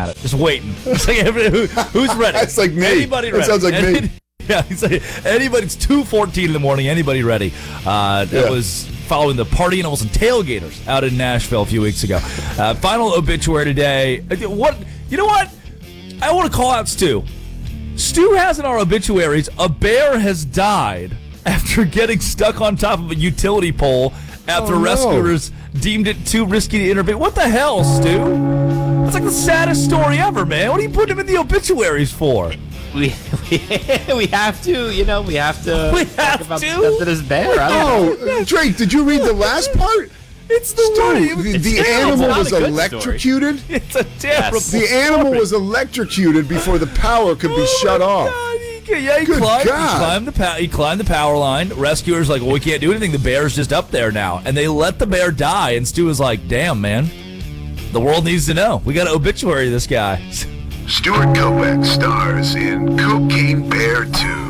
at it, just waiting. It's like, who's ready? That's like me. Anybody ready? That sounds like me. Yeah, he's like, anybody. It's 2:14 in the morning. Anybody ready? That was following the Party Animals and Tailgaters out in Nashville a few weeks ago. Final obituary today. What? You know what? I want to call out Stu. Stu has in our obituaries, a bear has died after getting stuck on top of a utility pole after rescuers deemed it too risky to intervene. What the hell, Stu? That's like the saddest story ever, man. What are you putting him in the obituaries for? We have to, we have to. We talk have about to? That is bear. I don't know. Drake, did you read the last part? It's the one. The animal was electrocuted. It's a terrible The animal was electrocuted before the power could be shut off. God. He climbed the power line. Rescuers like, well, we can't do anything. The bear's just up there now, and they let the bear die. And Stu was like, "Damn, man, the world needs to know. We got to obituary this guy." Stuart Kovacs stars in Cocaine Bear 2.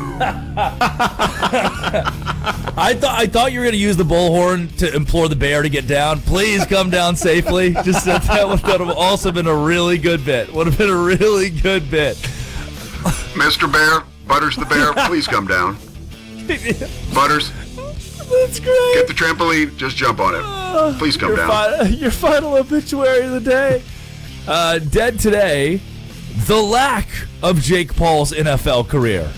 I thought you were going to use the bullhorn to implore the bear to get down. Please come down safely. Just that would have also been a really good bit. Would have been a really good bit. Mr. Bear, Butters the bear, please come down. Butters, that's great. get the trampoline, just jump on it. Please come down. Your final obituary of the day. Dead today, the lack of Jake Paul's NFL career.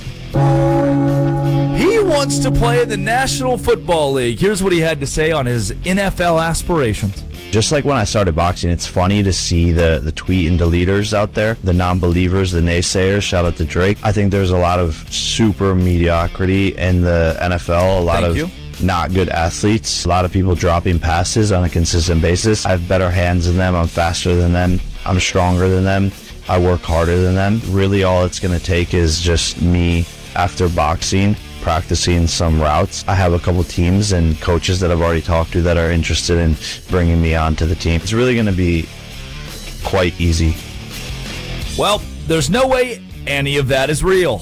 He wants to play in the National Football League. Here's what he had to say on his NFL aspirations. Just like when I started boxing, it's funny to see the tweet and deleters out there, the non-believers, the naysayers. Shout out to Drake. I think there's a lot of super mediocrity in the NFL, a lot of not good athletes, a lot of people dropping passes on a consistent basis. I have better hands than them. I'm faster than them. I'm stronger than them. I work harder than them. Really all it's going to take is just me after boxing, practicing some routes. I have a couple teams and coaches that I've already talked to that are interested in bringing me onto the team. It's really going to be quite easy. Well, there's no way any of that is real.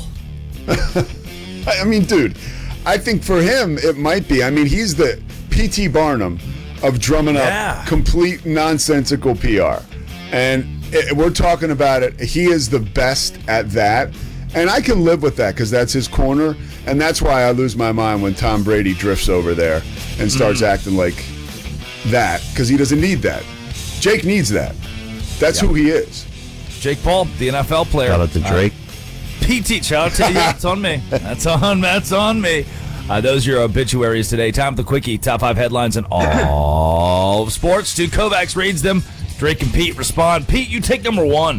I mean, dude, I think for him it might be. I mean, he's the P.T. Barnum of drumming up complete nonsensical PR. And we're talking about it. He is the best at that. And I can live with that because that's his corner. And that's why I lose my mind when Tom Brady drifts over there and starts acting like that, because he doesn't need that. Jake needs that. That's who he is. Jake Paul, the NFL player. Shout out to Drake. PT, shout out to you. That's on me. That's on me. Those are your obituaries today. Time for the quickie. Top 5 headlines in all of sports. Stu Kovacs reads them. Drake and Pete respond. Pete, you take number 1.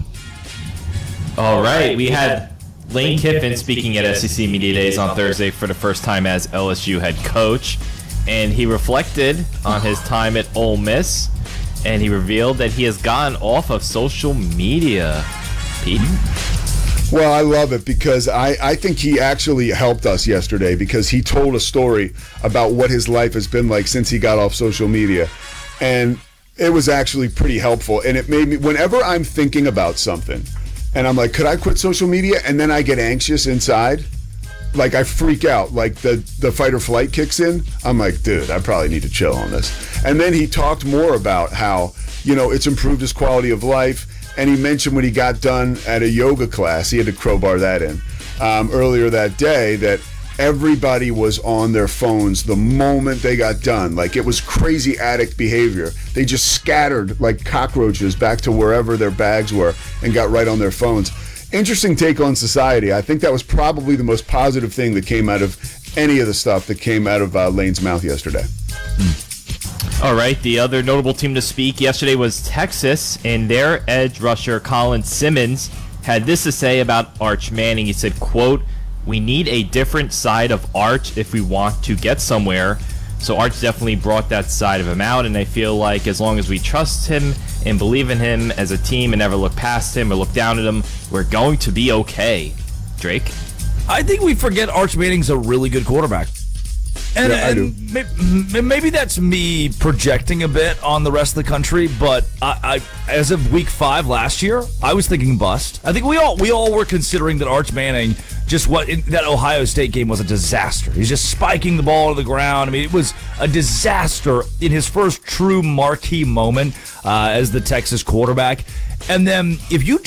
All right. We had Lane Kiffin speaking at SEC Media Days on Thursday for the first time as LSU head coach. And he reflected on his time at Ole Miss. And he revealed that he has gotten off of social media. Pete? Well, I love it because I think he actually helped us yesterday because he told a story about what his life has been like since he got off social media. And it was actually pretty helpful. And it made me, whenever I'm thinking about something and I'm like, could I quit social media? And then I get anxious inside. Like I freak out, like the fight or flight kicks in. I'm like, dude, I probably need to chill on this. And then he talked more about how, it's improved his quality of life. And he mentioned when he got done at a yoga class, he had to crowbar that in, earlier that day, that everybody was on their phones the moment they got done. Like it was crazy addict behavior. They just scattered like cockroaches back to wherever their bags were and got right on their phones. Interesting take on society. I think that was probably the most positive thing that came out of any of the stuff that came out of Lane's mouth yesterday. All right, the other notable team to speak yesterday was Texas, and their edge rusher Colin Simmons had this to say about Arch Manning. He said, quote, "We need a different side of Arch if we want to get somewhere." So Arch definitely brought that side of him out, and I feel like as long as we trust him and believe in him as a team and never look past him or look down at him, we're going to be okay. Drake? I think we forget Arch Manning's a really good quarterback. And, yeah, I do. Maybe that's me projecting a bit on the rest of the country, but I as of week 5 last year, I was thinking bust. I think we all were considering that Arch Manning, that Ohio State game was a disaster. He's just spiking the ball to the ground. I mean, it was a disaster in his first true marquee moment as the Texas quarterback. And then if you